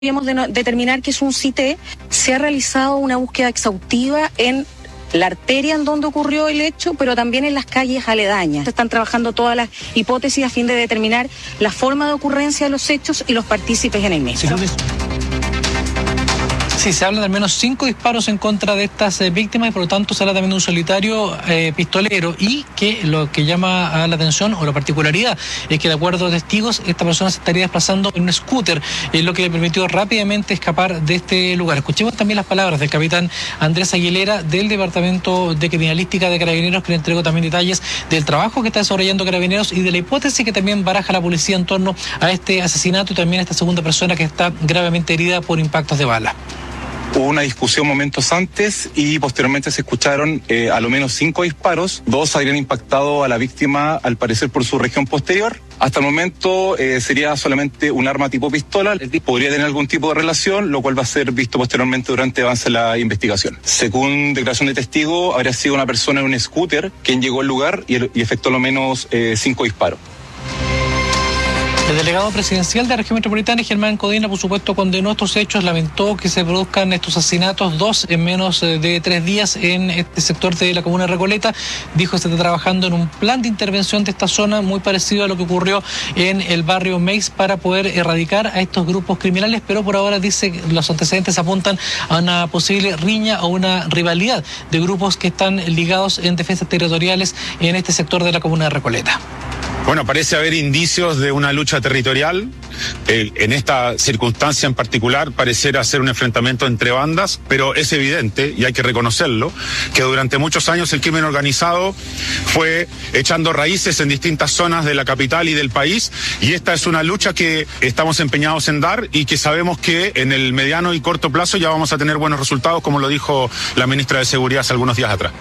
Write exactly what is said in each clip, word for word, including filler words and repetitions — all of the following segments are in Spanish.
Podríamos de determinar que es un C I T E. Se ha realizado una búsqueda exhaustiva en la arteria en donde ocurrió el hecho, pero también en las calles aledañas. Se están trabajando todas las hipótesis a fin de determinar la forma de ocurrencia de los hechos y los partícipes en el mismo. Sí, se habla de al menos cinco disparos en contra de estas eh, víctimas y por lo tanto se habla también de un solitario eh, pistolero, y que lo que llama a la atención o la particularidad es que de acuerdo a testigos esta persona se estaría desplazando en un scooter, es lo que le permitió rápidamente escapar de este lugar. Escuchemos también las palabras del capitán Andrés Aguilera del Departamento de Criminalística de Carabineros, que le entregó también detalles del trabajo que está desarrollando Carabineros y de la hipótesis que también baraja la policía en torno a este asesinato y también a esta segunda persona que está gravemente herida por impactos de bala. Hubo una discusión momentos antes y posteriormente se escucharon eh, a lo menos cinco disparos. Dos habrían impactado a la víctima, al parecer, por su región posterior. Hasta el momento eh, sería solamente un arma tipo pistola. Podría tener algún tipo de relación, lo cual va a ser visto posteriormente durante el avance de la investigación. Según declaración de testigo, habría sido una persona en un scooter quien llegó al lugar y, y efectuó al menos eh, cinco disparos. El delegado presidencial de la región metropolitana, Germán Codina, por supuesto, condenó estos hechos, lamentó que se produzcan estos asesinatos, dos en menos de tres días en este sector de la comuna de Recoleta. Dijo que se está trabajando en un plan de intervención de esta zona muy parecido a lo que ocurrió en el barrio Meix para poder erradicar a estos grupos criminales, pero por ahora dice que los antecedentes apuntan a una posible riña o una rivalidad de grupos que están ligados en defensas territoriales en este sector de la comuna de Recoleta. Bueno, parece haber indicios de una lucha territorial. Eh, en esta circunstancia en particular pareciera ser un enfrentamiento entre bandas, pero es evidente, y hay que reconocerlo, que durante muchos años el crimen organizado fue echando raíces en distintas zonas de la capital y del país, y esta es una lucha que estamos empeñados en dar y que sabemos que en el mediano y corto plazo ya vamos a tener buenos resultados, como lo dijo la ministra de Seguridad hace algunos días atrás.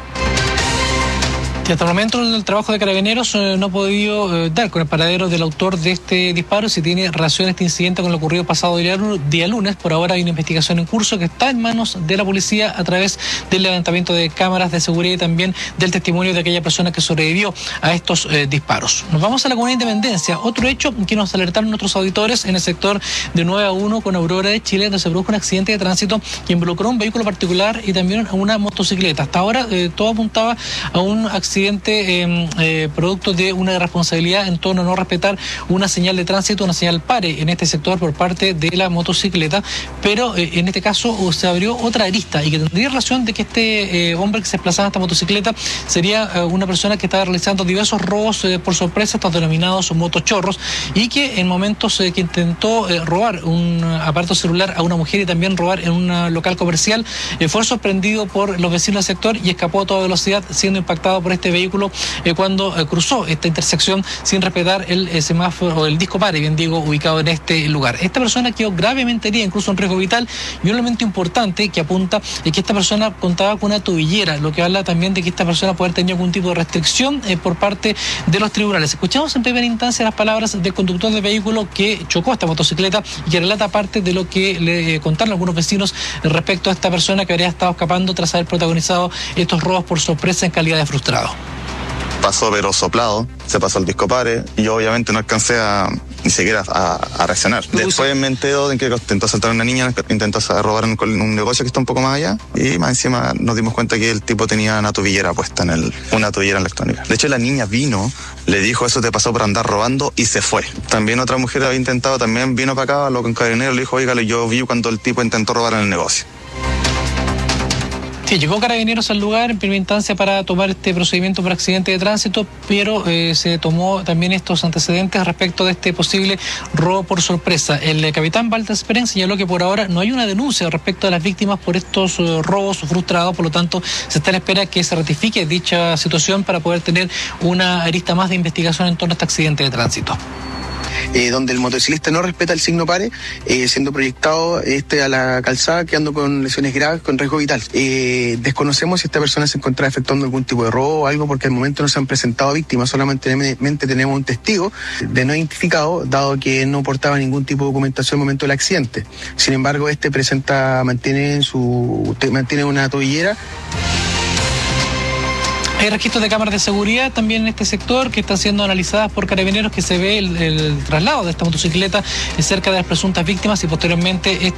Y hasta el momento el trabajo de Carabineros eh, no ha podido eh, dar con el paradero del autor de este disparo, si tiene relación este incidente con lo ocurrido pasado día, día lunes. Por ahora hay una investigación en curso que está en manos de la policía a través del levantamiento de cámaras de seguridad y también del testimonio de aquella persona que sobrevivió a estos eh, disparos. Nos vamos a la Comuna de Independencia, otro hecho que nos alertaron nuestros auditores en el sector de nueve a uno con Aurora de Chile, donde se produjo un accidente de tránsito que involucró un vehículo particular y también a una motocicleta. Hasta ahora eh, todo apuntaba a un accidente Eh, eh, producto de una irresponsabilidad en torno a no respetar una señal de tránsito, una señal pare en este sector por parte de la motocicleta, pero eh, en este caso uh, se abrió otra arista y que tendría relación de que este eh, hombre que se desplazaba en esta motocicleta sería uh, una persona que estaba realizando diversos robos eh, por sorpresa, estos denominados motochorros, y que en momentos eh, que intentó eh, robar un aparato celular a una mujer y también robar en un local comercial, eh, fue sorprendido por los vecinos del sector y escapó a toda velocidad, siendo impactado por este vehículo eh, cuando eh, cruzó esta intersección sin respetar el eh, semáforo o el disco pare, bien digo, ubicado en este lugar. Esta persona quedó gravemente herida, incluso en riesgo vital, y un elemento importante que apunta es que esta persona contaba con una tobillera, lo que habla también de que esta persona puede haber tenido algún tipo de restricción eh, por parte de los tribunales. Escuchamos en primera instancia las palabras del conductor del vehículo que chocó esta motocicleta y que relata parte de lo que le eh, contaron algunos vecinos respecto a esta persona que habría estado escapando tras haber protagonizado estos robos por sorpresa en calidad de frustrado. Pasó pero soplado, se pasó el disco pare y yo obviamente no alcancé a ni siquiera a, a reaccionar. Después me entero de que intentó asaltar a una niña, intentó robar un, un negocio que está un poco más allá, y más encima nos dimos cuenta que el tipo tenía una tobillera puesta en el, una tobillera electrónica. De hecho la niña vino, le dijo eso te pasó por andar robando y se fue. También otra mujer había intentado, también vino para acá, lo que en Carabineros le dijo, oígale, yo vi cuando el tipo intentó robar en el negocio. Sí, llegó Carabineros al lugar en primera instancia para tomar este procedimiento por accidente de tránsito, pero eh, se tomó también estos antecedentes respecto de este posible robo por sorpresa. El eh, capitán Valdes Pérez señaló que por ahora no hay una denuncia respecto a las víctimas por estos eh, robos frustrados, por lo tanto se está en espera que se ratifique dicha situación para poder tener una arista más de investigación en torno a este accidente de tránsito. Eh, donde el motociclista no respeta el signo pare, eh, siendo proyectado este a la calzada, quedando con lesiones graves, con riesgo vital. Eh, desconocemos si esta persona se encontraba efectuando algún tipo de robo o algo, porque al momento no se han presentado víctimas, solamente tenemos un testigo de no identificado, dado que no portaba ningún tipo de documentación al momento del accidente. Sin embargo, este presenta, mantiene, su, mantiene una tobillera. Hay registros de cámaras de seguridad también en este sector que están siendo analizadas por Carabineros, que se ve el, el traslado de esta motocicleta cerca de las presuntas víctimas y posteriormente